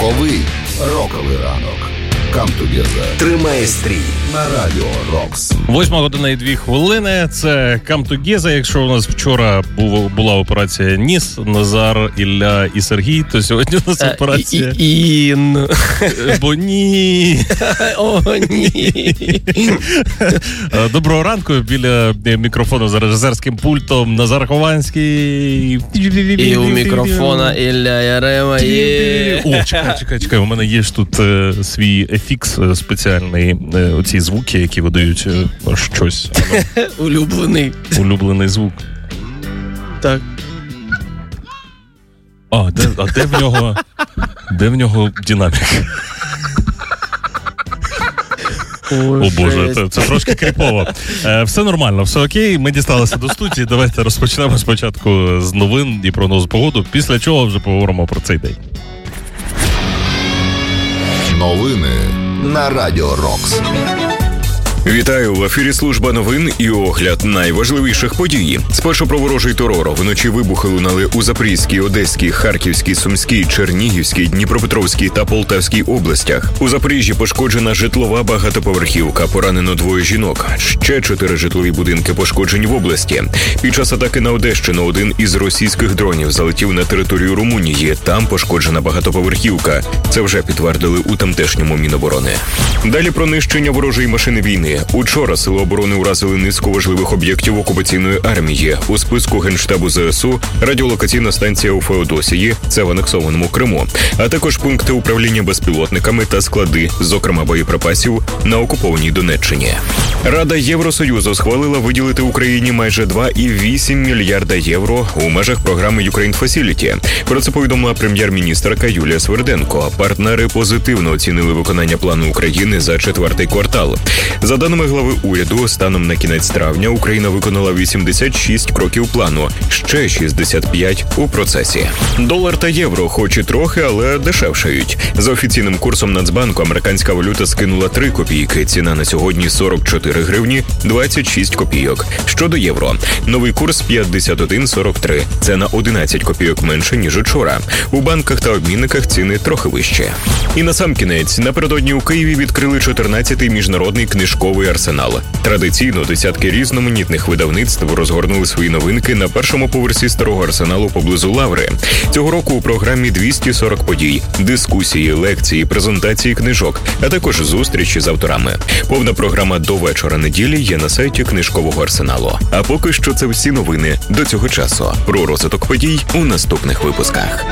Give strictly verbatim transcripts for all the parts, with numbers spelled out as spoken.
Роковий роковий ранок. Come together. Тримає стрій на Радіо Рокс. Восьма година і дві хвилини. Це Come together. Якщо у нас вчора був, була операція Ніс, Назар, Ілля і Сергій, то сьогодні у нас операція Ін. Бо ні. О, ні. Доброго ранку. Біля мікрофону за режисерським пультом Назар Хованський. І у мікрофона Ілля Ярема є. О, чекай, чекай, чекай. У мене є ж тут е, свій ефікс спеціальний. Е, оці звуки, які видають е, щось. Улюблений. Улюблений звук. Так. А, де, а де в нього, де в нього динаміка? О, Боже, це, це трошки кріпово. Е, все нормально, все окей, ми дісталися до студії. Давайте розпочнемо спочатку з новин і прогнозу погоди, після чого вже поговоримо про цей день. Новини на Радіо Рокс. Вітаю, в ефірі служба новин і огляд найважливіших подій. Спершу про ворожий терор. Вночі вибухи лунали у Запорізькій, Одеській, Харківській, Сумській, Чернігівській, Дніпропетровській та Полтавській областях. У Запоріжжі пошкоджена житлова багатоповерхівка, поранено двоє жінок. Ще чотири житлові будинки пошкоджені в області. Під час атаки на Одещину один із російських дронів залетів на територію Румунії. Там пошкоджена багатоповерхівка. Це вже підтвердили у тамтешньому Міноборони. Далі про нищення ворожої машини війни. Учора Сили оборони уразили низку важливих об'єктів окупаційної армії. У списку Генштабу ЗСУ радіолокаційна станція у Феодосії, це в анексованому Криму, а також пункти управління безпілотниками та склади, зокрема боєприпасів, на окупованій Донеччині. Рада Євросоюзу схвалила виділити Україні майже два цілих вісім мільярда євро у межах програми Ukraine Facility. Про це повідомила прем'єр-міністерка Юлія Сверденко. Партнери позитивно оцінили виконання плану України за четвертий квартал. За даними глави уряду, станом на кінець травня Україна виконала вісімдесят шість кроків плану, ще шістдесят п'ять у процесі. Долар та євро хоч і трохи, але дешевшають. За офіційним курсом Нацбанку американська валюта скинула три копійки. Ціна на сьогодні сорок чотири гривні двадцять шість копійок. Щодо євро, новий курс п'ятдесят один сорок три. Це на одинадцять копійок менше, ніж учора. У банках та обмінниках ціни трохи вищі. І насамкінець, напередодні у Києві відкрили чотирнадцятий міжнародний книжковий арсенал. Традиційно десятки різноманітних видавництв розгорнули свої новинки на першому поверсі старого арсеналу поблизу Лаври. Цього року у програмі двісті сорок подій, дискусії, лекції, презентації книжок, а також зустрічі з авторами. Повна програма до вечора неділі є на сайті книжкового арсеналу. А поки що це всі новини до цього часу. Про розвиток подій у наступних випусках.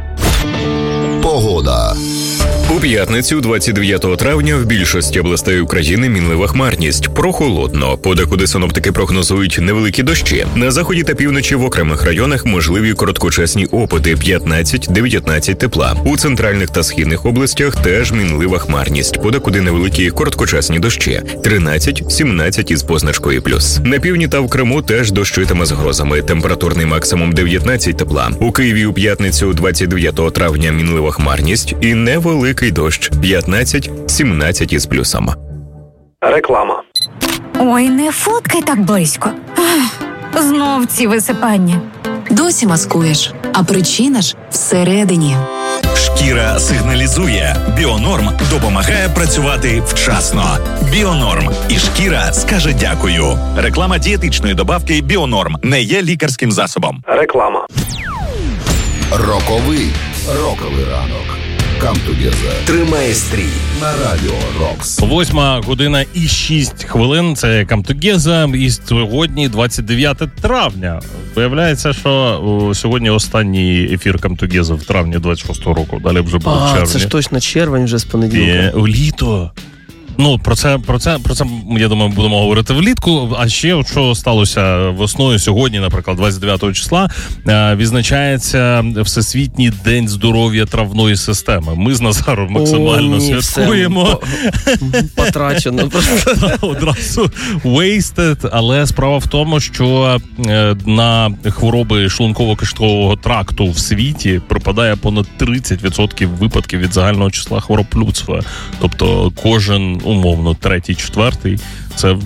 Погода. У п'ятницю, двадцять дев'ятого травня, в більшості областей України мінлива хмарність. Прохолодно. Подекуди синоптики прогнозують невеликі дощі. На заході та півночі в окремих районах можливі короткочасні опади п'ятнадцять-дев'ятнадцять тепла. У центральних та східних областях теж мінлива хмарність. Подекуди невеликі короткочасні дощі. тринадцять-сімнадцять із позначкою плюс. На півдні та в Криму теж дощитиме з грозами. Температурний максимум дев'ятнадцять тепла. У Києві у п'ятницю, двадцять дев'ятого травня, мінлива хмарність і невеликий дощ п'ятнадцять-сімнадцять із плюсом. Реклама. Ой, не фоткай так близько. Ах, знов ці висипання. Досі маскуєш, а причина ж всередині. Шкіра сигналізує. Біонорм допомагає працювати вчасно. Біонорм. І шкіра скаже дякую. Реклама дієтичної добавки Біонорм не є лікарським засобом. Реклама. Роковий роковий ранок. Come together. Тримає стрій на Радіо Рокс. Восьма година і шість хвилин. Це Come together. І сьогодні двадцять дев'яте травня. Виявляється, що о, сьогодні останній ефір Come together в травні двадцять шостого року. Далі вже буде а, червні. Це ж точно червень вже з понеділка. І, літо. Ну, про це, про це, про це, я думаю, будемо говорити влітку. А ще, що сталося весною сьогодні, наприклад, двадцять дев'ятого числа, відзначається Всесвітній день здоров'я травної системи. Ми з Назаром максимально О, ні, святкуємо. Потрачено. Одразу wasted. Але справа в тому, що на хвороби шлунково-кишкового тракту в світі припадає понад тридцять відсотків випадків від загального числа хвороб людства. Тобто кожен, умовно, третій, четвертий – це е,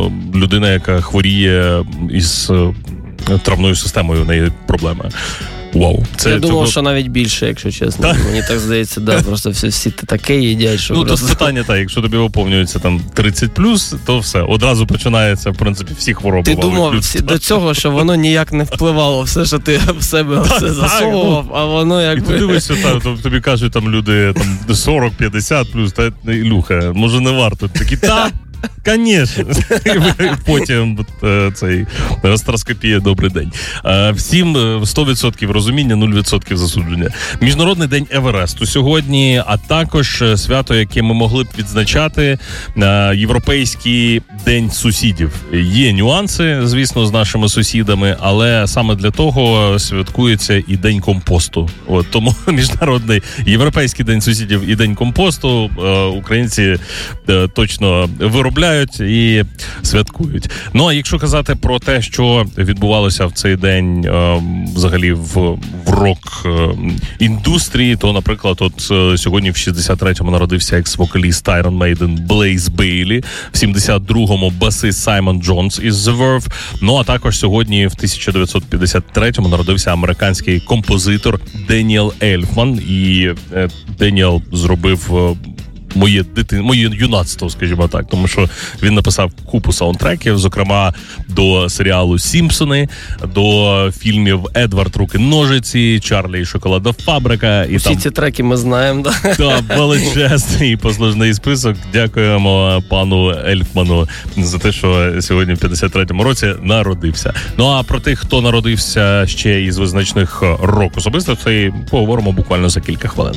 людина, яка хворіє із е, травною системою, в неї проблеми. Вау. Це Я думав, цього... що навіть більше, якщо чесно. Так? Мені так здається, да, просто всі, всі таке їдять, що Ну, просто... то питання так, якщо тобі виповнюється там тридцять плюс, то все, одразу починається, в принципі, всі хвороби. Ти думав всі, до цього, що воно ніяк не впливало, все, що ти в себе Так, все так, засовував, ну, а воно І якби... ти дивишся, та, то, тобі кажуть там люди там, сорок п'ятдесят плюс, та Ілюха, може не варто. Такі, та, звісно. Потім е, цей гастроскопія, добрий день. Е, Всім сто відсотків розуміння, нуль відсотків засудження. Міжнародний день Евересту сьогодні, а також свято, яке ми могли б відзначати, е, Європейський день сусідів. Є нюанси, звісно, з нашими сусідами, але саме для того святкується і день компосту. От, тому Міжнародний Європейський день сусідів і день компосту е, українці е, точно виробляють і святкують. Ну, а якщо казати про те, що відбувалося в цей день е, взагалі в, в рок-індустрії, то, наприклад, от е, сьогодні в шістдесят третьому народився екс-вокаліст Iron Maiden Блейз Бейлі, в сімдесят другому басист Саймон Джонс із The Verve, ну, а також сьогодні в тисяча дев'ятсот п'ятдесят третьому народився американський композитор Деніел Ельфман, і е, Деніел зробив е, Моє дитин, моє юнацтво, скажімо так, тому що він написав купу саундтреків, зокрема до серіалу «Сімпсони», до фільмів «Едвард. Руки-ножиці», «Чарлі і шоколадна фабрика». І всі там... ці треки ми знаємо, да? Так, величезний і послужний список. Дякуємо пану Ельфману за те, що сьогодні в п'ятдесят третьому році народився. Ну а про тих, хто народився ще із визначних рок-особистостей, поговоримо буквально за кілька хвилин.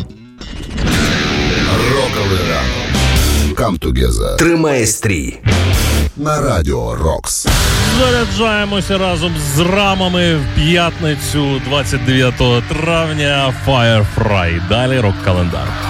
Роковий ранок. Come together. Тримає стрій. На радіо Рокс. Заряджаємося разом з рамами в п'ятницю двадцять дев'ятого травня. Firefly. Далі рок-календар.